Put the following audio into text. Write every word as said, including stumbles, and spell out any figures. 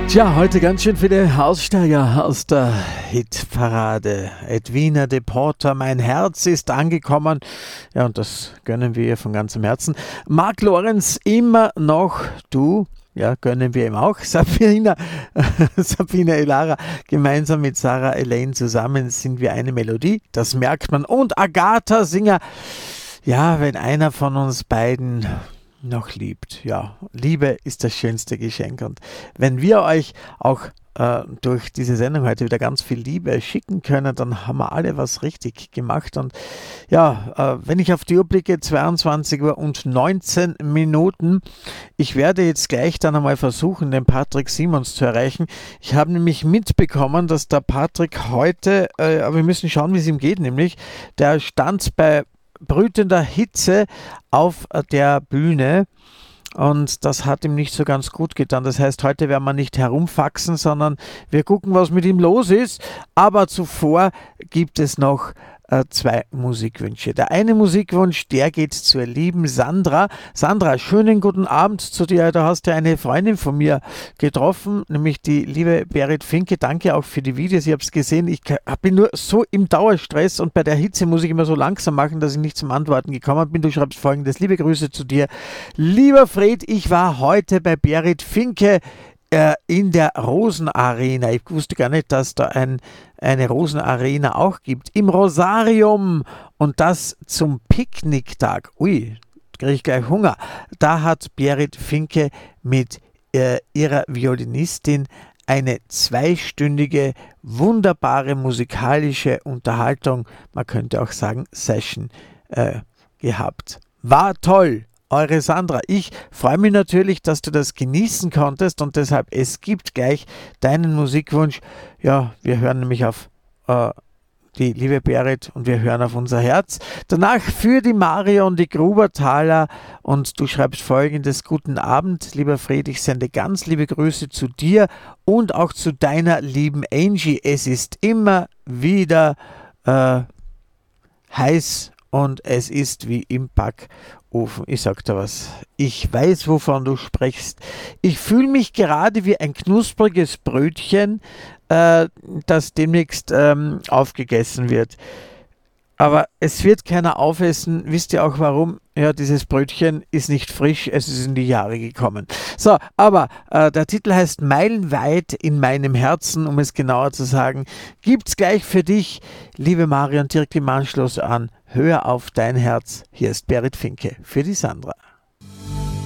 Tja, heute ganz schön viele Aussteiger aus der Hitparade. Edwina de Porter, mein Herz ist angekommen. Ja, und das gönnen wir ihr von ganzem Herzen. Mark Lorenz, immer noch du. Ja, gönnen wir ihm auch. Sabina, Sabina Elara, gemeinsam mit Sarah Elaine zusammen sind wir eine Melodie. Das merkt man. Und Agatha Singer. Ja, wenn einer von uns beiden noch liebt. Ja, Liebe ist das schönste Geschenk. Und wenn wir euch auch äh, durch diese Sendung heute wieder ganz viel Liebe schicken können, dann haben wir alle was richtig gemacht. Und ja, äh, wenn ich auf die Uhr blicke, zweiundzwanzig Uhr und neunzehn Minuten. Ich werde jetzt gleich dann einmal versuchen, den Patrick Simons zu erreichen. Ich habe nämlich mitbekommen, dass der Patrick heute, äh, aber wir müssen schauen, wie es ihm geht, nämlich der stand bei brütender Hitze auf der Bühne und das hat ihm nicht so ganz gut getan. Das heißt, heute werden wir nicht herumfaxen, sondern wir gucken, was mit ihm los ist. Aber zuvor gibt es noch äh, zwei Musikwünsche. Der eine Musikwunsch, der geht zur lieben Sandra. Sandra, schönen guten Abend zu dir. Da hast du eine Freundin von mir getroffen, nämlich die liebe Berit Finke. Danke auch für die Videos. Ich habe es gesehen. Ich bin nur so im Dauerstress und bei der Hitze muss ich immer so langsam machen, dass ich nicht zum Antworten gekommen bin. Du schreibst Folgendes. Liebe Grüße zu dir. Lieber Fred, ich war heute bei Berit Finke äh, in der Rosenarena. Ich wusste gar nicht, dass da ein, eine Rosenarena auch gibt. Im Rosarium und das zum Picknicktag. Ui, kriege ich gleich Hunger. Da hat Berit Finke mit äh, ihrer Violinistin eine zweistündige, wunderbare musikalische Unterhaltung, man könnte auch sagen Session, äh, gehabt. War toll, eure Sandra. Ich freue mich natürlich, dass du das genießen konntest und deshalb, es gibt gleich deinen Musikwunsch. Ja, wir hören nämlich auf äh, die liebe Berit und wir hören auf unser Herz. Danach für die Marion, die Grubertaler und du schreibst folgendes: Guten Abend, lieber Fred, ich sende ganz liebe Grüße zu dir und auch zu deiner lieben Angie. Es ist immer wieder äh, heiß und es ist wie im Backofen. Ich sag dir was, ich weiß, wovon du sprichst. Ich fühle mich gerade wie ein knuspriges Brötchen, äh, das demnächst ähm, aufgegessen wird. Aber es wird keiner aufessen. Wisst ihr auch warum? Ja, dieses Brötchen ist nicht frisch, es ist in die Jahre gekommen. So, aber äh, der Titel heißt Meilenweit in meinem Herzen, um es genauer zu sagen. Gibt's gleich für dich, liebe Marion, direkt im Anschluss an Hör auf dein Herz. Hier ist Berit Finke für die Sandra.